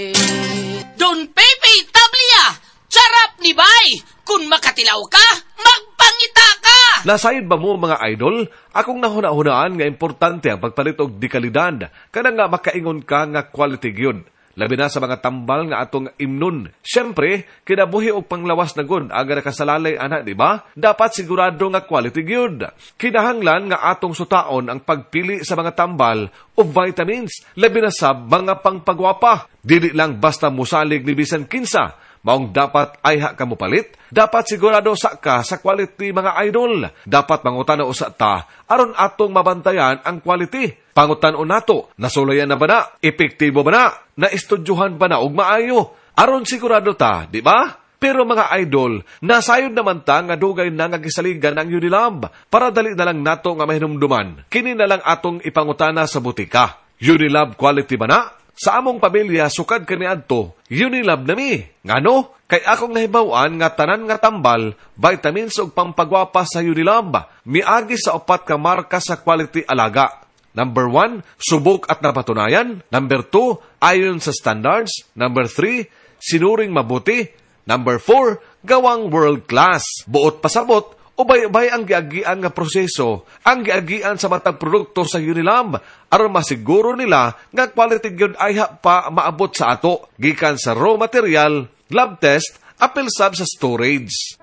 Don Pepe Tablia, charap ni Bay, kung makatilaw ka, magpangita ka! Nasayod ba mo mga idol? Akong nahuna-hunaan nga importante ang pagpalit og dekalidad, kada nga makaingon ka nga quality gyud. Labi na sa mga tambal nga atong imnon. Siyempre, kinabuhi og panglawas na gud aga nakasalalay ana, di ba? Dapat sigurado nga quality gyud. Kinahanglan nga atong sutaon ang pagpili sa mga tambal o vitamins, labi na sa mga pangpagwapa. Dili lang basta musalig ni bisan kinsa. Maong dapat ay ka mo palit, dapat sigurado sa ka sa quality mga idol. Dapat mangutana usa ta, aron atong mabantayan ang quality. Pangutan-o nato, nasulayan na ba na? Epektibo ba na? Naistudyuhan ba na og maayo? Aron sigurado ta, di ba? Pero mga idol, nasayod naman ta nga dugay na nga gisaligan ang Unilab. Para dali na lang nato nga mahinumduman. Kini na lang atong ipangutana sa butika. Unilab quality ba na? Sa among pamilya, sukad kaniadto, Unilab na mi. Ngano? Kay akong nahibawan nga tanan nga tambal, vitamins ug pampagwapa sa Unilab. Miagi sa 4 ka marka sa quality alaga. Number 1, subok at napatunayan. Number 2, ayon sa standards. Number 3, sinuring mabuti. Number 4, gawang world class. Buot pasabot, ubay-ubay ang giagian nga proseso, ang giagian sa matag produkto sa Unilab, aron masiguro nila nga quality gyud ay pa maabot sa ato, gikan sa raw material, lab test, apil sab sa storage.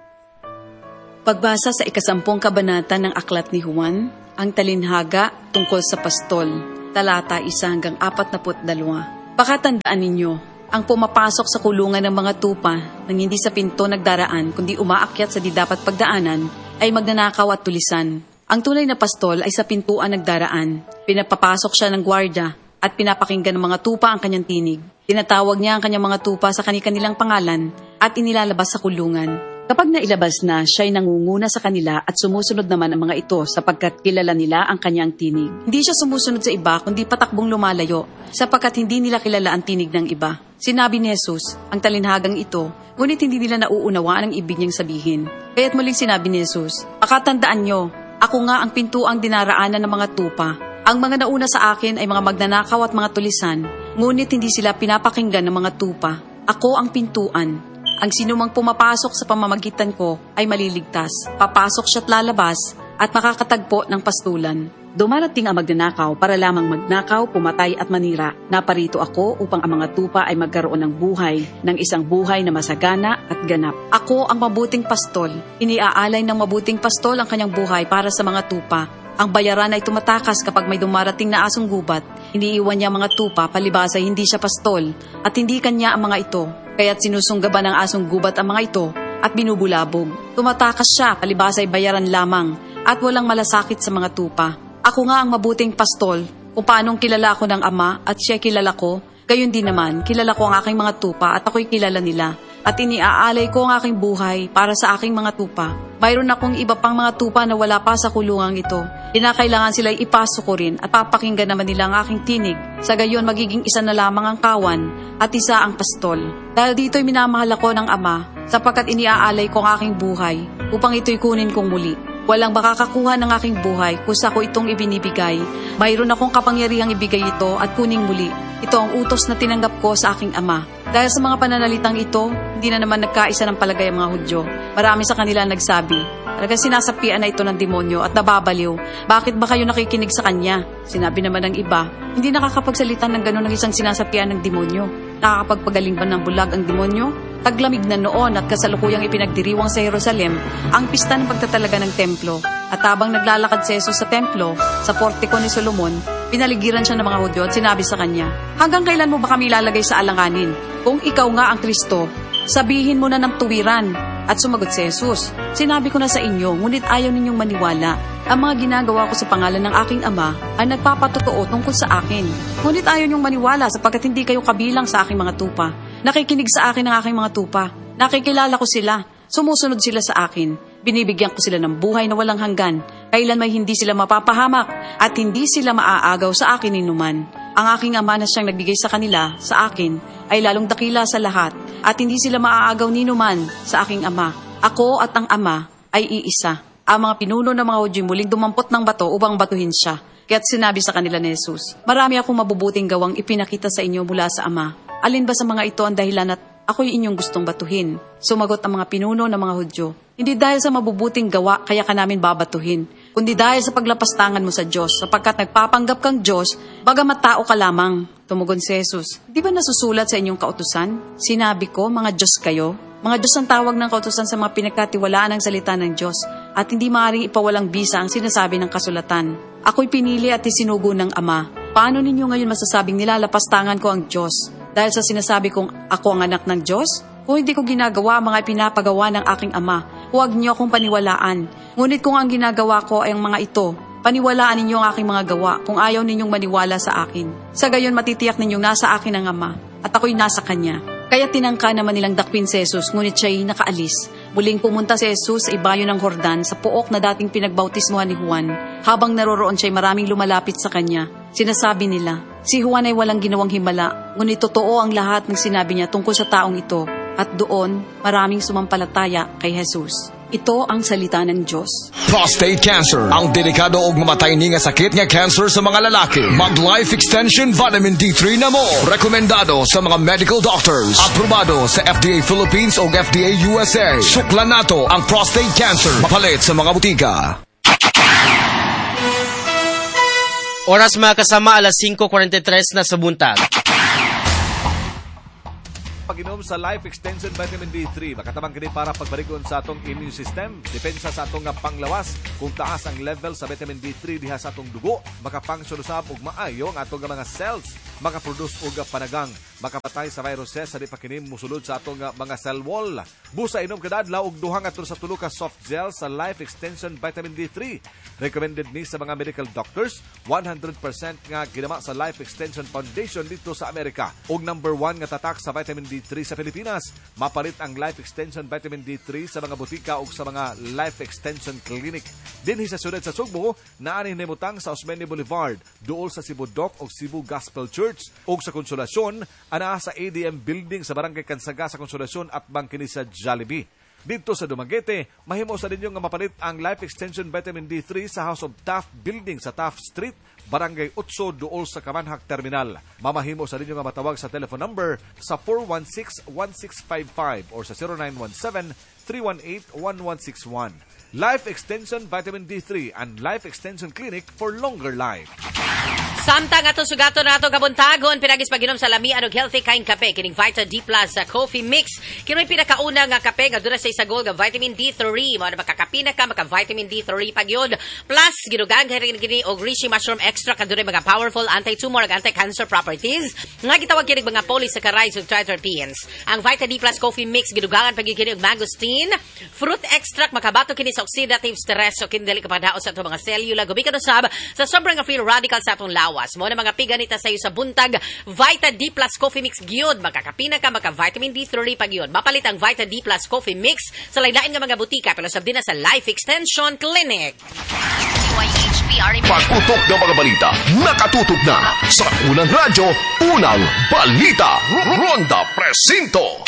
Pagbasa sa 10 kabanata ng Aklat ni Juan, ang talinhaga tungkol sa pastol, talata 1-42. Pakatandaan ninyo, ang pumapasok sa kulungan ng mga tupa nang hindi sa pinto nagdaraan kundi umaakyat sa di dapat pagdaanan ay magnanakaw at tulisan. Ang tunay na pastol ay sa pintuan nagdaraan. Pinapapasok siya ng gwardya at pinapakinggan ng mga tupa ang kanyang tinig. Tinatawag niya ang kanyang mga tupa sa kanilang pangalan at inilalabas sa kulungan. Kapag nailabas na, siya'y nangunguna sa kanila at sumusunod naman ang mga ito sapagkat kilala nila ang kanyang tinig. Hindi siya sumusunod sa iba kundi patakbong lumalayo sapagkat hindi nila kilala ang tinig ng iba. Sinabi ni Jesus, ang talinhagang ito, ngunit hindi nila nauunawaan ang ibig niyang sabihin. Kaya't muling sinabi ni Jesus, pakatandaan nyo, ako nga ang pintuang dinaraanan ng mga tupa. Ang mga nauna sa akin ay mga magnanakaw at mga tulisan, ngunit hindi sila pinapakinggan ng mga tupa. Ako ang pintuan. Ang sinumang pumapasok sa pamamagitan ko ay maliligtas. Papasok siya at lalabas at makakatagpo ng pastulan. Dumarating ang magnanakaw para lamang magnakaw, pumatay at manira. Naparito ako upang ang mga tupa ay magkaroon ng buhay, ng isang buhay na masagana at ganap. Ako ang mabuting pastol. Iniaalay ng mabuting pastol ang kanyang buhay para sa mga tupa. Ang bayaran ay tumatakas kapag may dumarating na asong gubat. Iniiwan niya mga tupa, palibas ay hindi siya pastol at hindi kanya ang mga ito. Kaya't sinusunggaban ng asong gubat ang mga ito at binubulabog. Tumatakas siya, palibas ay bayaran lamang at walang malasakit sa mga tupa. Ako nga ang mabuting pastol, kung paanong kilala ako ng Ama at siya kilala ko, gayon din naman, kilala ko ang aking mga tupa at ako'y kilala nila. At iniaalay ko ang aking buhay para sa aking mga tupa. Mayroon akong iba pang mga tupa na wala pa sa kulungang ito. Kinakailangan sila'y ipasok ko rin at papakinggan naman nila ang aking tinig. Sa gayon, magiging isa na lamang ang kawan at isa ang pastol. Dahil dito'y minamahal ako ng Ama, sapagkat iniaalay ko ang aking buhay upang ito'y kunin kong muli. Walang makakakuha ng aking buhay kusa ko itong ibinibigay. Mayroon akong kapangyarihang ibigay ito at kuning muli. Ito ang utos na tinanggap ko sa aking Ama. Dahil sa mga pananalitang ito, hindi na naman nagkaisa ng palagay ang mga Hudyo. Marami sa kanila nagsabi, talagang sinasapian na ito ng demonyo at nababaliw. Bakit ba kayo nakikinig sa kanya? Sinabi naman ng iba, hindi nakakapagsalita ng gano'n ng isang sinasapian ng demonyo. Nakakapagpagaling ba ng bulag ang demonyo? Taglamig na noon at kasalukuyang ipinagdiriwang sa Jerusalem ang pista ng pagtatalaga ng templo. At habang naglalakad si Jesus sa templo, sa portiko ni Solomon, pinaligiran siya ng mga Hudyo at sinabi sa kanya, hanggang kailan mo ba kami ilalagay sa alanganin? Kung ikaw nga ang Kristo, sabihin mo na ng tuwiran. At sumagot si Jesus, sinabi ko na sa inyo, ngunit ayaw ninyong maniwala. Ang mga ginagawa ko sa pangalan ng aking Ama ay nagpapatotoo tungkol sa akin. Ngunit ayaw ninyong maniwala sapagkat hindi kayo kabilang sa aking mga tupa. Nakikinig sa akin ang aking mga tupa. Nakikilala ko sila. Sumusunod sila sa akin. Binibigyan ko sila ng buhay na walang hanggan. Kailan may hindi sila mapapahamak at hindi sila maaagaw sa akin ninuman. Ang aking Ama na siyang nagbigay sa kanila, sa akin, ay lalong dakila sa lahat at hindi sila maaagaw ninuman sa aking Ama. Ako at ang Ama ay iisa. Ang mga pinuno ng mga Hudyo muling dumampot ng bato upang batuhin siya. Kaya't sinabi sa kanila ni Jesus, marami akong mabubuting gawang ipinakita sa inyo mula sa Ama. Alin ba sa mga ito ang dahilan at ako'y inyong gustong batuhin? Sumagot ang mga pinuno ng mga Hudyo, hindi dahil sa mabubuting gawa kaya ka namin babatuhin, kundi dahil sa paglapastangan mo sa Diyos, sapagkat nagpapanggap kang Diyos, bagamat tao ka lamang. Tumugon si Jesus, di ba nasusulat sa inyong kautusan? Sinabi ko, mga Diyos kayo. Mga Diyos ang tawag ng kautusan sa mga pinagkatiwalaan ng salita ng Diyos, at hindi maaaring ipawalang bisa ang sinasabi ng kasulatan. Ako'y pinili at isinugo ng Ama. Paano ninyo ngayon masasabing nilalapastangan ko ang Diyos? Dahil sa sinasabi kong ako ang anak ng Diyos? Kung hindi ko ginagawa ang mga pinapagawa ng aking Ama, huwag niyo akong paniwalaan. Ngunit kung ang ginagawa ko ay ang mga ito, paniwalaan ninyo ang aking mga gawa kung ayaw ninyong maniwala sa akin. Sa gayon matitiyak ninyong nasa akin ang Ama, at ako'y nasa Kanya. Kaya tinangka naman nilang dakpin si Jesus, ngunit siya'y nakaalis. Muling pumunta si Jesus sa ibayo ng Jordan sa puok na dating pinagbautismohan ni Juan. Habang naroroon siya'y maraming lumalapit sa kanya. Sinasabi nila, si Juan ay walang ginawang himala, ngunit totoo ang lahat ng sinabi niya tungkol sa taong ito. At doon, maraming sumampalataya kay Jesus. Ito ang salita ng Diyos. Prostate cancer, ang delikado ug mamatay ni nga sakit nga cancer sa mga lalaki. Mag-Life Extension Vitamin D3 na mo. Rekomendado sa mga medical doctors. Aprobado sa FDA Philippines o FDA USA. Suklan nato ang prostate cancer. Mapalit sa mga butika. Oras mga kasama, alas 5:43 na sa buntag. Pag-inom sa Life Extension Vitamin D3, makatabang kini para pagbarigon sa atong immune system, depensa sa atong panglawas, kung taas ang level sa vitamin D3 diha sa atong dugo, makapangsyon usab og maayo ang atong mga cells, makaproduce og panagang, makapatay sa viruses sa di pa kini musulod sa atong mga cell wall. Busa inom kada adlaw og 2 hangtod sa 3 ka soft gel sa Life Extension Vitamin D3. Recommended ni sa mga medical doctors, 100% nga ginama sa Life Extension Foundation dito sa Amerika. Og number 1 nga tatak sa vitamin D3 sa Pilipinas. Mapalit ang Life Extension Vitamin D3 sa mga butika o sa mga Life Extension Clinic. Dinhi sa siyudad sa Sugbo, naani himutang sa Osmeña Boulevard, duol sa Cebu Dock o Cebu Gospel Church. O sa Konsolasyon, ana sa ADM Building sa Barangay Kansaga sa Konsolasyon at bangkini sa Jollibee. Dito sa Dumaguete, mahimo sa ninyo nga mapalit ang Life Extension Vitamin D3 sa House of Taft Building sa Taft Street, Barangay Utso, duol sa Kamanhak Terminal. Mamahimo sa ninyo nga matawag sa telephone number sa 416-1655 or sa 0917-318-1161. Life Extension Vitamin D3 and Life Extension Clinic for longer life. Samtang ato sugato na ato kabuntagon, pinagis paginom sa lamian og healthy kain kape, kining Vita D Plus sa coffee mix. Kino'y pinakauna nga kape nga dura sa isagol nga vitamin D3. Mao na makakapina ka, maka vitamin D3 pag yun. Plus, ginugang gini og reishi mushroom extra kadure mga powerful anti-tumor ug anti-cancer properties. Nga gitawag kini mga polysaccharides ug triterpenes. Ang Vita D Plus coffee mix ginugangan pag kini og mangosteen, fruit extract makabato kini sa oxidative stress o kindali kapadaot sa atong mga selula gumikan usab sa sobrang free radical sa atong lawas. Mo na mga piganita sa iyo sa buntag, Vita D Plus Coffee Mix gyud, makakapina ka maka vitamin D3 pag yun. Mapalit ang Vita D Plus Coffee Mix sa lain-lain nga mga butika pero sabdi na sa Life Extension Clinic. Pagputok ng mga balita, nakatutok na sa unang radyo, unang balita. Ronda Presinto.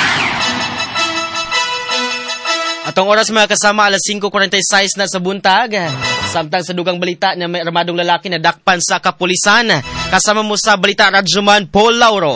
Atong oras mga kasama, alas 5:46 na sa buntag. Samtang sa dugang balita na may armadong lalaki na dakpan sa kapulisan. Kasama mo sa balita, Radyoman Paul Lauro.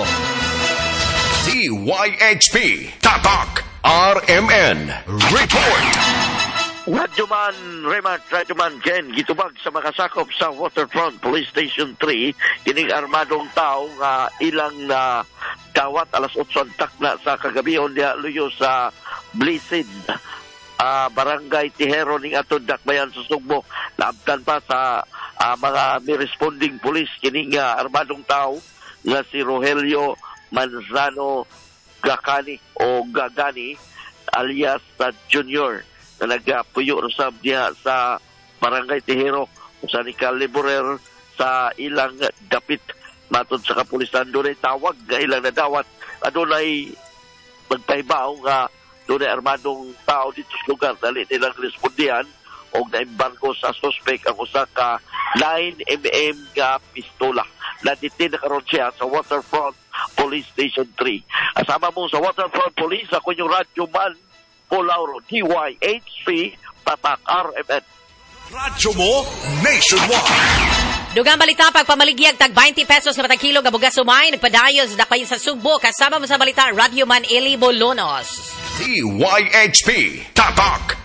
DYHP Tatak RMN Report. Radyoman Raymond, Radyoman Ken, gitubag sa makasakop sa Waterfront Police Station 3, kining armadong tao nga ilang na dawat alas 8 takna sa kagabion diha luyo sa Blisid. Barangay Tihero ning atod dakbayan sa Sugbo. Naabtan pa sa mga responding police kining armadong tao nga si Rogelio Manzano Gacani o Gagani alias Junior na nagpuyo usab diha sa Barangay Tihero sa Nicaliburer sa ilang dapit matod sa kapulisan. Doon tawag nga ilang nadawat adunay magpahibaw nga doon armadong tao dito sa lugar. Dali nilang respondihan o naimbargo sa suspect ang usa ka 9mm nga pistola. Naditin na karon siya sa Waterfront Police Station 3. Asama mo sa Waterfront Police, ako yung Radyoman Paul Lauro, DYHP Tatak RMN. Radyo mo nationwide. Dugang balita, pagpamaligyag tag 20 pesos nga matag kilo nga bugas umay, nagpadayon sa dakbayin sa Sugbo. Kasama mo sa balita, Radio Man Eli Bolonos. DYHP Tatak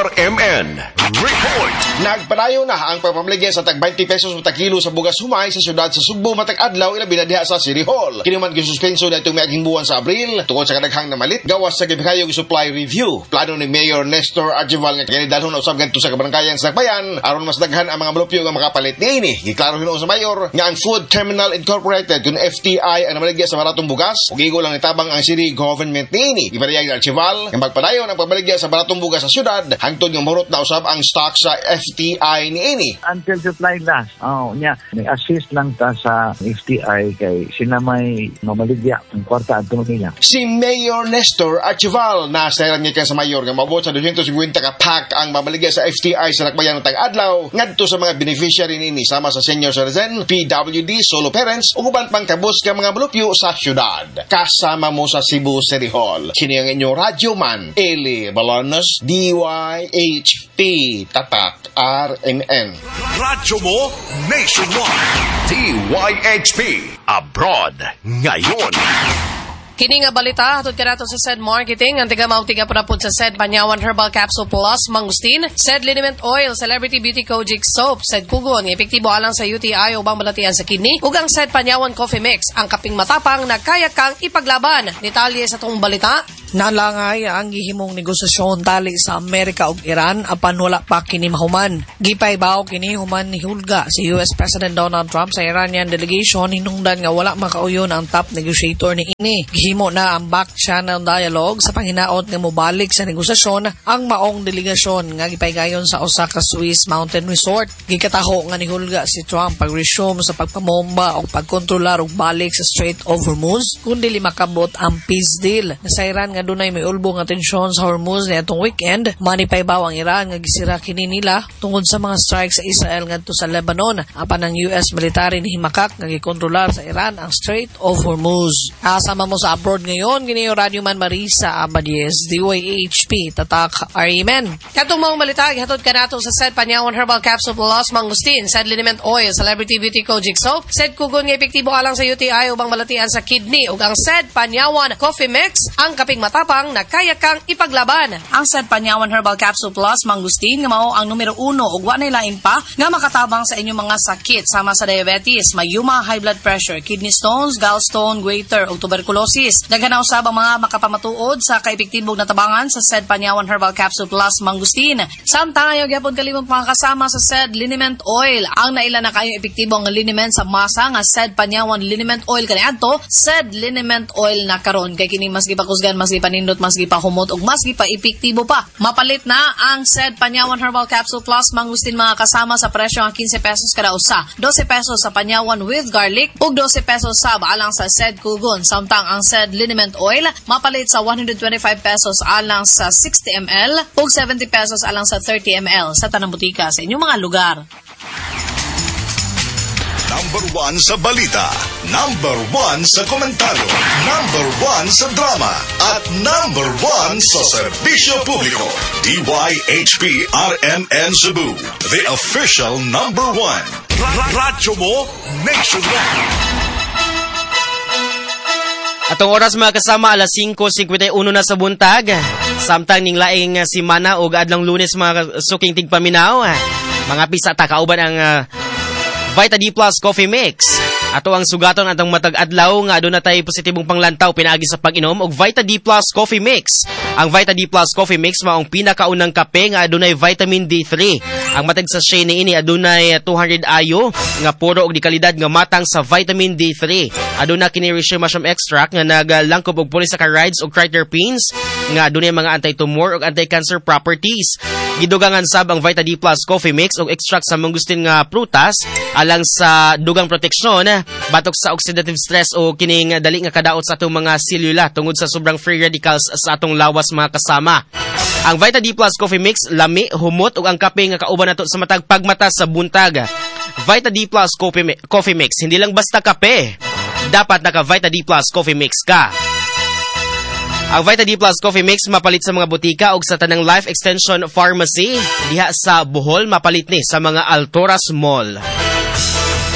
RMN Report. Nagpadayon na ang pagpamaligya sa tag 20 pesos matag kilo sa bugas humay sa syudad sa Sugbo matag adlaw ilabi na diha sa City Hall. Kini man gisuspenso na itong miaging buwan sa Abril tungod sa kadaghang namalit gawas sa gibikayong supply review. Plano ni Mayor Nestor Archival nga kanidalhon usab ngadto sa kabaranggayan sa Sakbayan aron mas daghan ang mga blopyo nga makapalit niini. Giklaro hinuon sa mayor nga ang Food Terminal Incorporated kun FTI ang namaligya sa baratong bugas ug igo lang nitabang ang city government niini. Giparehag ni Archival nga magpadayon ang pagbaligya sa baratong bugas sa syudad hangtod nga mahurot na usab ang stock sa FTI niini. Until supply last. Nag-assist lang ta sa FTI kay sila may mamaligya ang kwarta at niya. Si Mayor Nestor Archival na sayaran niya sa mayor nga mabot sa 250 ka pack ang mamaligya sa FTI sa Lakbayan tag adlaw ngadto sa mga beneficiary niini sama sa senior citizen, PWD, solo parents ug uban pang kabus ka mga blupyo sa syudad. Kasama mo sa Cebu City Hall. Kini ang inyong radyo man, Eli Bolonos, DYHP Tatak RMN. Radyo mo nationwide. DYHP Abroad ngayon. Kini nga balita hatod kanato sa SED Marketing ang tiga pud sa SED Panyawan Herbal Capsule Plus Mangustin, SED Liniment Oil, Celebrity Beauty Kojic Soap, SED Kugon nga epektibo alang sa UTI o bang malatian sa kidney, ug ang SED Panyawan Coffee Mix ang kaping matapang na kaya kang ipaglaban. Detalye sa tong balita. Nalangay ang gihimong negosasyon tali sa Amerika ug Iran apan wala pa kini mahuman. Gipaybaw kini human ni Hulga si US President Donald Trump sa Iranian delegation hinungdan nga wala makauyon ang top negotiator ni ini. Gihimo na ang back-channel dialogue sa panghinaot nga mobalik sa negosasyon ang maong delegasyon nga gipaygayon sa usa ka Swiss mountain resort. Gikataho nga ni Hulga si Trump pag-resume sa pagpamomba o pagkontrolar og balik sa Strait of Hormuz kun dili makabot ang peace deal. Sa Iran nga dunay may ulbong nga tensyon sa Hormuz niadtong weekend, manipaybaw ang Iran nga gisira kini nila tungod sa mga strike sa Israel ngadto sa Lebanon. Apan ang US military ni himakak nga gikontrolar sa Iran ang Strait of Hormuz. Asama mo sa abroad ngayon, kini yung Radio Man Marisa Abadies, DYHP Tatak RMN. Katong mga malita gihatod kanato sa SED Panyawan Herbal Capsule Plus Mangustin, SED Liniment Oil, Celebrity Beauty Kojic Soap, SED Kugon nga epektibo alang sa UTI ubang malatian sa kidney ug ang SED Panyawan Coffee Mix ang kaping matapang na kaya kang ipaglaban. Ang SED Panyawan Herbal Capsule Plus Mangustin nga mao ang numero 1 ug wa nay lain pa nga makatabang sa inyong mga sakit sama sa diabetes, mayuma, high blood pressure, kidney stones, gallstone, goiter ug tuberculosis. Daghan na usab ang mga makapamatuod sa kaepektibong natabangan sa SED Panyawan Herbal Capsule Plus Mangustin. Samtang ayaw gyapon kalimot mga kasama sa SED Liniment Oil. Ang naila na kayo epektibong liniment sa masa nga SED Panyawan Liniment Oil kaniadto, SED Liniment Oil na karon kay kini mas gipakusgan, mas gipanindot, mas gipahumot ug mas gipaepektibo pa. Mapalit na ang SED Panyawan Herbal Capsule Plus Mangustin mga kasama sa presyo nga 15 pesos kada usa, 12 pesos sa Panyawan with garlic ug 12 pesos sab alang sa SED Kugon. Samtang ang SED Liniment Oil mapalit sa 125 pesos alang sa 60 ml ug 70 pesos alang sa 30 ml sa tanang butika sa inyong mga lugar. Number 1 sa balita, number 1 sa komentaryo, number 1 sa drama, at number 1 sa serbisyo publiko. DYHP RMN Cebu, the official number 1. Radyo mo nationwide. Atong oras mga kasama, alas 5:51 na sa buntag. Samtang ning laing simana o adlang Lunes mga suking tigpaminaw. Mga pisa ta kauban ang Vita D Plus Coffee Mix. Ato ang sugaton atong matag adlaw nga aduna tay positibong panglantaw pinaagi sa pag-inom og Vita D Plus Coffee Mix. Ang Vita D Plus Coffee Mix maong pinakaunang kape nga adunay vitamin D3. Ang matag sachet niini adunay 200 ayo nga puro og dekalidad nga matang sa vitamin D3. Aduna kini rich mushroom extract nga naglangkob og polysaccharides ug triterpenes nga adunay mga anti-tumor ug anti-cancer properties. Gidugangan sab ang Vita D Plus Coffee Mix og extract sa mangustin nga prutas alang sa dugang proteksyon batok sa oxidative stress o kining dali nga kadaot sa atong mga selula tungod sa sobrang free radicals sa atong lawas mga kasama. Ang Vita D Plus Coffee Mix lami, humot ug ang kape nga kauban nato sa matag pagmata sa buntag. Vita D Plus Coffee Mix hindi lang basta kape. Dapat naka Vita D Plus Coffee Mix ka. Ang Vita D Plus Coffee Mix mapalit sa mga butika ug sa tanang Life Extension Pharmacy diha sa Bohol, mapalit ni sa mga Altoras Mall.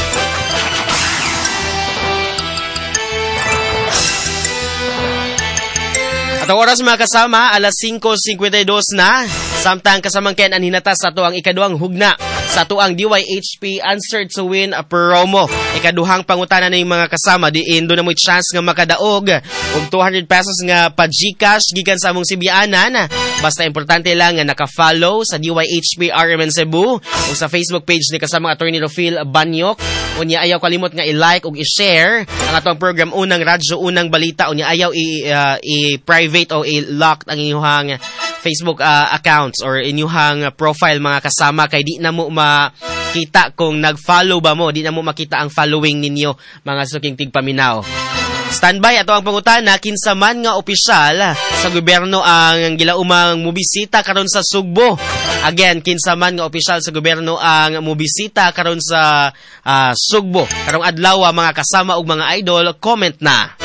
At ang oras mga kasama, alas 5:52 na. Samtang kasamang Ken ang hinata sa ato ang ikaduhang hugna sa ato ang DYHP Answered to Win a promo. Ikaduhang pangutana na yung mga kasama. Diin doon na mo'y chance nga makadaog og 200 pesos nga pa Gcash gikan sa among Sibianan. Basta importante lang nga naka-follow sa DYHP RMN Cebu o sa Facebook page ni kasamang Attorney Rofil Banyok. Unya ayaw kalimot nga i-like o i-share ang atong program Unang Radyo, Unang Balita. Unya ayaw i-private o i-lock ang inyong Facebook accounts or inyong profile mga kasama kay di na mo makita kung nag-follow ba mo, di na mo makita ang following ninyo mga suking tigpaminaw. Standby ato ang pangutana, kinsa man nga opisyal sa gobyerno ang gilaumang mobisita karon sa Sugbo. Again, kinsa man nga opisyal sa gobyerno ang mobisita karon sa Sugbo. Karong adlaw mga kasama ug mga idol, comment na.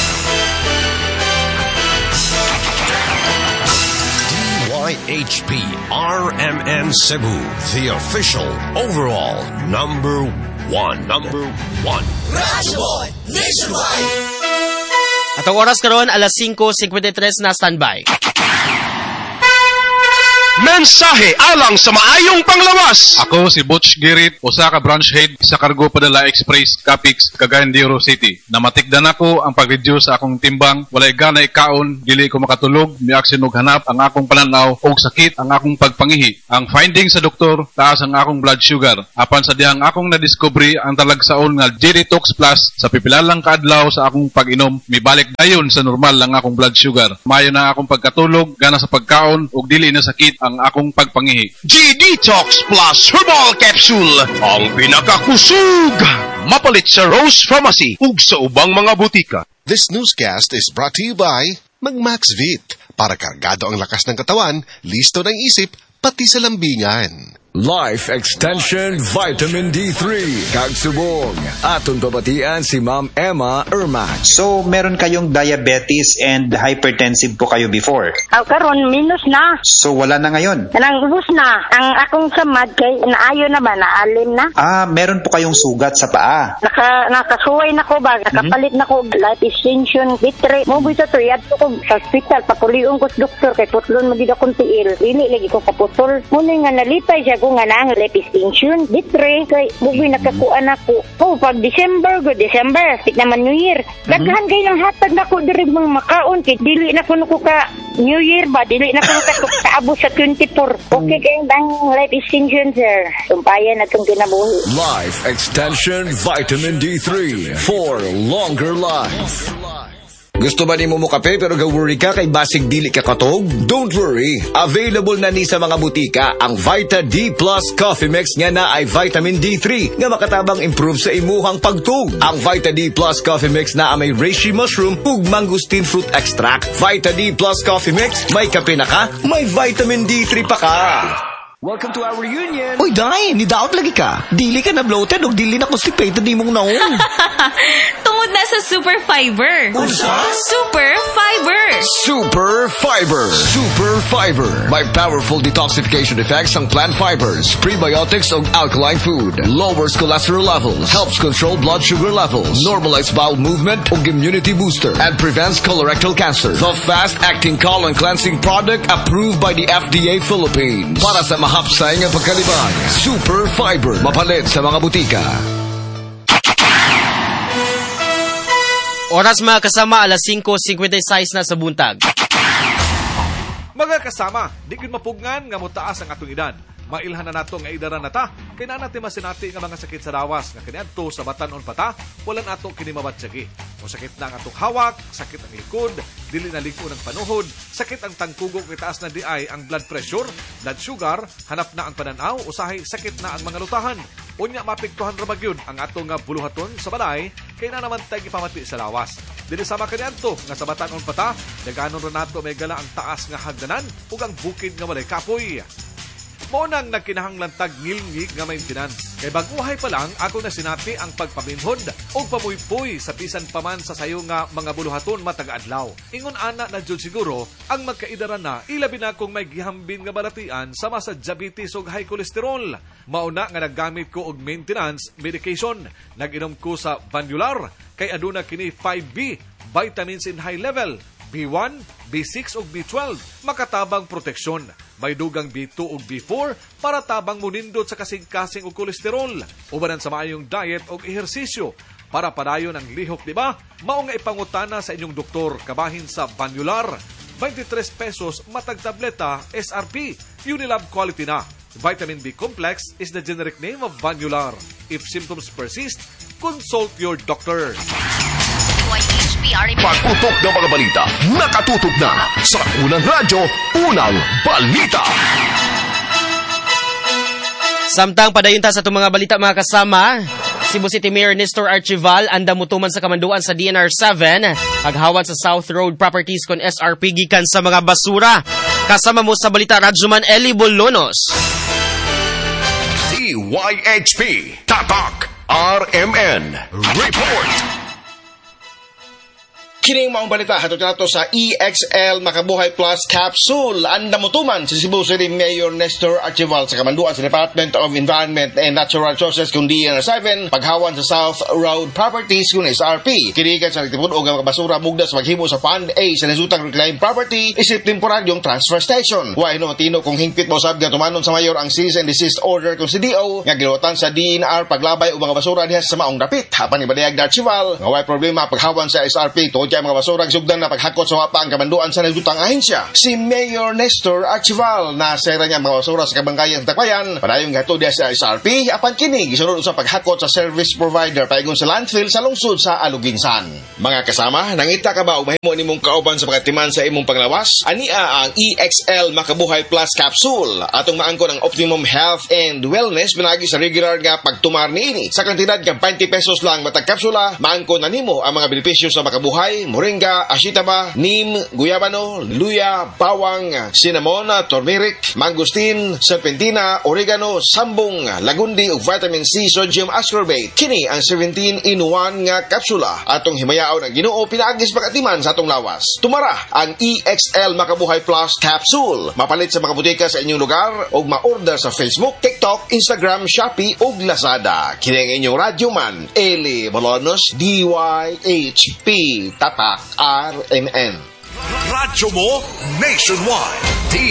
DYHP RMN Cebu, the official overall number one. Radyo Nationwide. At ang oras karon alas 5:53 na. Standby. Mensahe alang sa maayong panglawas. Ako si Butch Girit, usa ka branch head sa Cargo Padala Express Capix, Cagayan de Oro City. Namatikdan ako ang pag-reduce sa akong timbang, walay gana ikaon, dili ko makatulog, miaksin og hanap ang akong pananaw og sakit ang akong pagpangihi. Ang finding sa doktor, taas ang akong blood sugar. Apan sa dihang akong nadiscovery ang talagsaon nga G-Detox Plus sa pipilalang kaadlaw sa akong pag-inom, mibalik dayon sa normal ang akong blood sugar. Mayo na akong pagkatulog, gana sa pagkaon og dili na sakit ang akong pagpangihi. G-Detox Plus Herbal Capsule, ang pinakakusog. Mapalit sa Rose Pharmacy ug sa ubang mga butika. This newscast is brought to you by Mag-Maxvit. Para kargado ang lakas ng katawan, listo ng isip, pati sa lambingan. Life Extension Vitamin D3 Kagsubong. Aton babatian si Ma'am Emma Ermac. So, meron kayong diabetes and hypertensive po kayo before? Karon minus na. So, wala na ngayon? Ubos na. Ang akong samad kay naayo na ba? Naalim na? Meron po kayong sugat sa paa? Nakasuway na ko ba? Nakapalit na ko life extension bitre. Moboy sa tuyad ko sa hospital. Papuliong ko sa doktor kay putlon magida kong tiil. Dili lagi ko kaputol. Muna nga nalipay siya ko nga na ang life extension. Bitre. Kay buboy nakakuan ako. Pag December, tik naman New Year. Daghan kayo ng hatag na ko diri mga makaon. Kay dili na ko ka New Year ba? Dili na ko kaabot sa 24. Okay kayong dang life extension, sir. Sumpayan na itong kinabuhi. Life Extension Vitamin D3 for longer life. Gusto ba ni mo kape pero ga-worry ka kay basig dili ka katog? Don't worry. Available na ni sa mga butika ang Vita D Plus Coffee Mix nga na ay Vitamin D3 nga makatabang improve sa imuhang pagtug. Ang Vita D Plus Coffee Mix na may reishi mushroom ug mangosteen fruit extract. Vita D Plus Coffee Mix, may kape na ka, may Vitamin D3 pa ka. Welcome to our reunion. Uy, Day, nidaot lagi ka. Dili ka na bloated o dili na constipated di mong naon. Tungod na sa Super Fiber. Unsa? Super Fiber. Super Fiber. Super Fiber. May powerful detoxification effects ang plant fibers, prebiotics o alkaline food. Lowers cholesterol levels. Helps control blood sugar levels. Normalize bowel movement o immunity booster. And prevents colorectal cancer. The fast-acting colon cleansing product approved by the FDA Philippines. Para sa hapsay nga pagkalibang. Super Fiber. Mapalit sa mga butika. Oras mga kasama, alas 5:56 na sa buntag. Mga kasama, di kin mapugngan nga mutaas ang atong edad. Mailhan na nato nga idaran nata, kay na natin masinati nga mga sakit sa rawas nga kaniadto sa batanon pata, walang ato kinimabatsagi. O sakit na ang atong hawak, sakit ang likod, dili na ligo ng panuhod, sakit ang tangkugok kay taas na di ay ang blood pressure, blood sugar, hanap na ang pananaw, usahay sakit na ang mga lutahan. Unya mapiktuhan ra magyud ang atong nga buluhaton sa balay, kay na naman tay gipamati sa lawas. Dili sama kaniadto nga sa batanon pata, daganon ra nato may gala ang taas nga hagdanan ug ang bukid nga walay kapoy. Mo nang nagkinahanglan tag ngilngig nga maintenance. Kay baguhay pa lang ako na sinati ang pagpaminhod o pamuypoy sa bisan paman sa sayo nga mga buluhaton matag adlaw. Ingon ana na jud siguro ang magkaidaran na ilabi na kung may gihambin nga balatian sama sa diabetes ug high cholesterol. Mauna nga naggamit ko og maintenance medication. Nag-inom ko sa Vanular kay aduna kini 5B vitamins in high level. B1, B6 ug B12 makatabang proteksyon. May dugang B2 ug B4 para tabang munindot sa kasing-kasing ug kolesterol. Ubanan sa maayong diet ug ehersisyo para padayon ang lihok, di ba? Mao nga ipangutana sa inyong doktor kabahin sa Vanular. 23 pesos matag tableta SRP. Unilab quality na. Vitamin B complex is the generic name of Vanular. If symptoms persist, consult your doctor. Pag-utok ng mga balita, nakatutok na sa Unang Radyo, Unang Balita. Samtang padayon ta sa itong mga balita, mga kasama, Cebu City Mayor Nestor Archival anda mutuman sa kamanduan sa DNR 7 aghawan sa South Road Properties kon SRP gikan sa mga basura. Kasama mo sa balita Radyoman Eli Bolonos. DYHP Tatak RMN Report. Kining maong balita hatod nato sa EXL Makabuhay Plus Capsule. Anda mutuman si Cebu City Mayor Nestor Archival sa kamanduan sa Department of Environment and Natural Resources kung DNR 7 paghawan sa South Road Properties kung SRP. Kinigan sa nagtipod o mga basura mugda sa maghimo sa Fund A sa nasutang reclaimed property isip temporaryong transfer station. Wa hino matino kung hingpit mo sab nga tumanon sa mayor ang cease and desist order kung CDO nga giluwatan sa DNR paglabay og mga basura diha sa maong dapit. Hapan ni Badayag Archival nga way problema paghawan sa SRP kaya mga basura sugdan na paghakot sa wapa ang kamanduan sa nagdutang ahensya. Si Mayor Nestor Archival na sera niya mga basura sa kabangkayan sa Takbayan padayong gato diya sa SRP apan kini gisunod sa paghakot sa service provider paigon sa landfill sa lungsod sa Aluginsan. Mga kasama, nangita ka ba o mahimo nimong kauban sa pagatiman sa imong panglawas? Ania ang EXL Makabuhay Plus Capsule atong maangkon ang optimum health and wellness pinagi sa regular nga pagtumar niini. Sa kantidad nga 20 pesos lang matag kapsula, maangkon na nimo ang mga benepisyo sa makabuhay, moringa, ashitaba, neem, guyabano, luya, bawang, cinnamon, turmeric, mangosteen, serpentina, oregano, sambong, lagundi ug vitamin C sodium ascorbate. Kini ang 17-in-1 nga kapsula atong himayaon ang Ginoo pinaagis pagatiman sa atong lawas. Tumara ang EXL Makabuhay Plus Capsule. Mapalit sa mga butika sa inyong lugar ug ma-order sa Facebook, TikTok, Instagram, Shopee ug Lazada. Kini ang inyong radyoman Eli Bolonos, DYHP Tatak RMN. Radyo mo nationwide.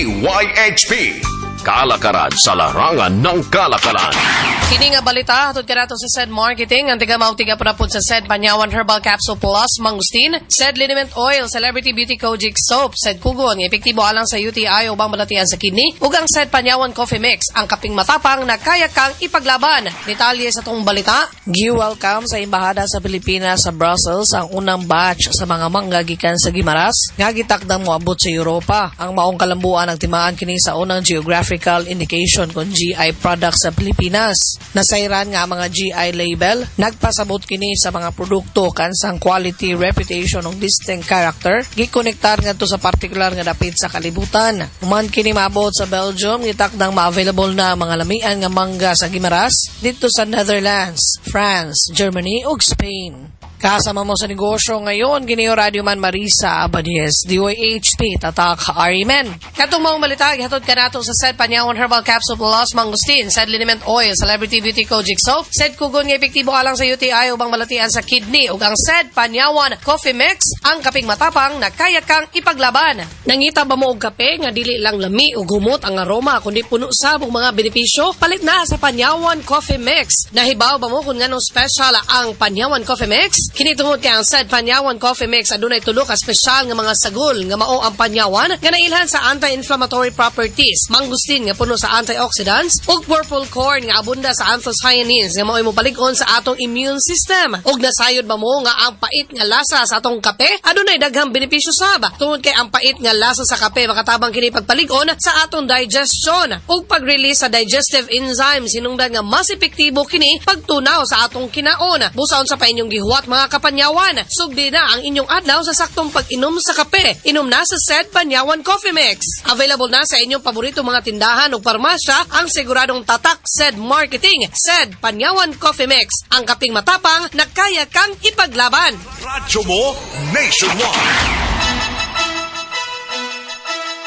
DYHP Kalakaran sa larangan ng kalakalan. Kini nga balita hatod kanato sa SED Marketing ang tiga mautiga pud sa SED Panyawan Herbal Capsule Plus Mangustin, SED Liniment Oil, Celebrity Beauty Kojic Soap, SED Kugon, epektibo alang sa UTI o bang balatian sa kidney, ug ang SED Panyawan Coffee Mix, ang kaping matapang na kaya kang ipaglaban. Detalye sa tong balita. Gi-welcome sa Embahada sa Pilipinas sa Brussels ang unang batch sa mga mangga gikan sa Guimaras nga gitakdang moabot sa Europa. Ang maong kalambuan nagtimaan kini sa unang geographical indication kung GI products sa Pilipinas. Nasairan nga mga GI label, nagpasabot kini sa mga produkto kansang quality, reputation ug distinct character, gikonektar ngadto sa partikular nga dapit sa kalibutan. Human kini maabot sa Belgium, gitakdang ma-available na mga lamian nga mangga sa Guimaras dito sa Netherlands, France, Germany ug Spain. Kasama mo sa negosyo ngayon, Gineo Radyoman Marisa Abadies, DYHP Tatak RMN. Katong mga malita, gihatod ka nato sa SED Panyawan Herbal Capsule Plus Mangustin, SED Liniment Oil, Celebrity Beauty Kojic Soap, SED Kugon nga epektibo alang sa UTI ubang malatian sa kidney, ug ang SED Panyawan Coffee Mix, ang kaping matapang na kaya kang ipaglaban. Nangita ba mo og kape nga dili lang lami ug humot ang aroma kundi puno sa mga benepisyo? Palit na sa Panyawan Coffee Mix. Nahibaw ba mo kung nganong special ang Panyawan Coffee Mix? Kini tungod kay ang SED Panyawan Coffee Mix adunay tulo ka espesyal nga mga sagol nga mao ang panyawan nga nailhan sa anti-inflammatory properties, mangustin nga puno sa antioxidants ug purple corn nga abunda sa anthocyanins nga mao'y mopalig-on sa atong immune system. Ug nasayod ba mo nga ang pait nga lasa sa atong kape adunay daghang benepisyo sab. Tungod kay ang pait nga lasa sa kape makatabang kini pagpalig-on sa atong digestion ug pag-release sa digestive enzymes hinungdan nga mas epektibo kini pagtunaw sa atong kinaon. Busaon sa pa inyong gihuwat mga kapanyawan, sugdi na ang inyong adlaw sa saktong pag-inom sa kape. Inom na sa SED Panyawan Coffee Mix. Available na sa inyong paborito mga tindahan o parmasya ang siguradong tatak SED Marketing, SED Panyawan Coffee Mix. Ang kaping matapang na kaya kang ipaglaban. Radyo mo nationwide. Sa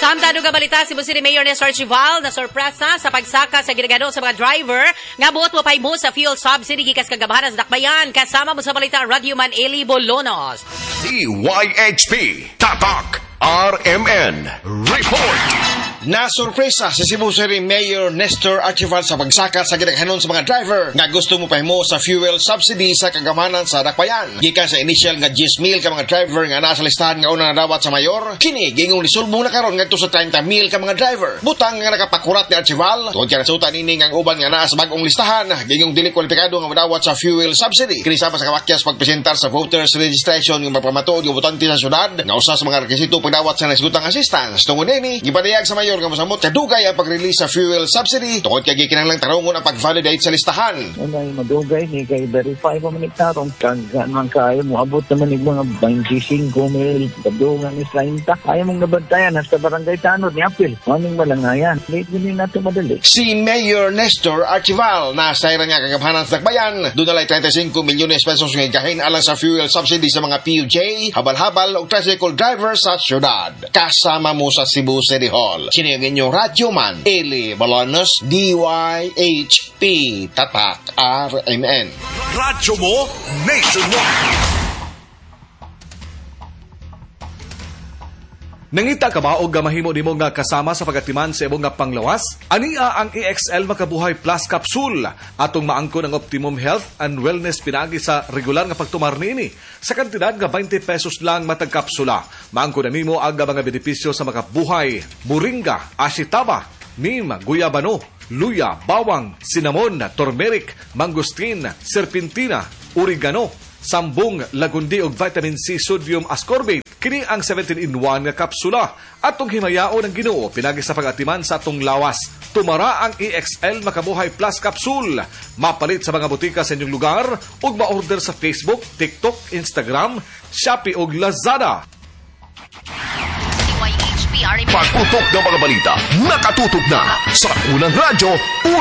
Samtang nga balita, Cebu City Mayor Nestor Archival na sorpresa sa pagsaka sa ginagano sa mga driver nga buot mo pay mo sa fuel subsidy gikas kagabahan sa dakbayan. Kasama mo sa balita Radio Man Eli Bolonos. DYHP Tatak RMN Report. Nasurpresa si Cebu City Mayor Nestor Archival sa pagsaka sa ginaghanon sa mga driver nga gusto mo pahimo sa fuel subsidy sa kagamanan sa dakbayan. Gikan sa initial nga 10,000 ka mga driver nga nasa listahan nga una nadawat sa mayor, kini gingong lisulbo na karon ngadto sa 30,000 ka mga driver. Butang nga nakapakurat ni Archival tungod kay nasutan ini nga uban nga naa sa bag-ong listahan gingong dili kwalipikado nga madawat sa fuel subsidy. Kini sama sa kawakyas pagpresentar sa voters registration nga mapamatuod nga botante sa syudad nga usa sa mga rekisito pagdawat sa nasgutang assistance. Tungod ini gipadayag sa mayor nga mosamot kadugay ang pag-release sa fuel subsidy tungod kay gikinahanglang tarongon ang pag-validate sa listahan. Ay madugay ni kay verify pa man tarong kag man kay mo abot naman ig mga 25,000 kadungan ni 30. Ay mong nabantayan sa barangay tanod ni apil. Maning malangayan. Late din nato madali. Si Mayor Nestor Archival na sa nga kagabahan sa dakbayan dunay 35 milyones pesos nga gahin alang sa fuel subsidy sa mga PUJ, habal-habal ug tricycle driver sa syudad. Kasama mo sa Cebu City Hall. Sino yung inyong Radio Man, Eli Bolonos, DYHP, Tatak, RMN. Radyo mo nationwide. Nangita ka ba o gamahimo nimo nga kasama sa pagatiman sa imong nga panglawas? Ania ang EXL Makabuhay Plus Capsule atong maangkon ang optimum health and wellness pinagi sa regular nga pagtumar niini. Sa kantidad nga 20 pesos lang matag kapsula. Maangkon na nimo ang mga benepisyo sa makabuhay, moringa, ashitaba, neem, guyabano, luya, bawang, cinnamon, turmeric, mangosteen, serpentina, oregano, sambong, lagundi ug vitamin C sodium ascorbate. Kini ang 17-in-1 nga kapsula. Atong himayaon ang Ginoo pinagi sa pag-atiman sa atong lawas. Tumara ang EXL Makabuhay Plus Capsule. Mapalit sa mga butika sa inyong lugar ug ma-order sa Facebook, TikTok, Instagram, Shopee ug Lazada. Pag-utok ng mga balita, nakatutok na sa unang radyo.